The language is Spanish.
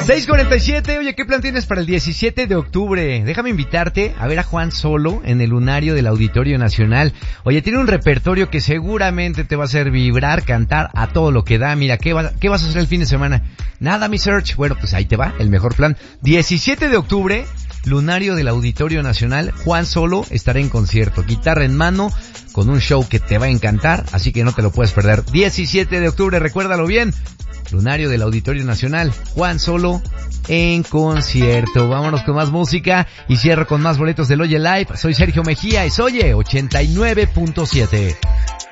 6:47, oye, ¿qué plan tienes para el 17 de octubre? Déjame invitarte a ver a Juan Solo en el lunario del Auditorio Nacional. Oye, tiene un repertorio que seguramente te va a hacer vibrar, cantar a todo lo que da. Mira, ¿qué vas a hacer el fin de semana? Nada, mi Search. Bueno, pues ahí te va, el mejor plan. 17 de octubre, lunario del Auditorio Nacional. Juan Solo estará en concierto, guitarra en mano, con un show que te va a encantar, así que no te lo puedes perder. 17 de octubre, recuérdalo bien. Lunario del Auditorio Nacional, Juan Solo en concierto. Vámonos con más música y cierro con más boletos del Oye Live. Soy Sergio Mejía y Oye 89.7.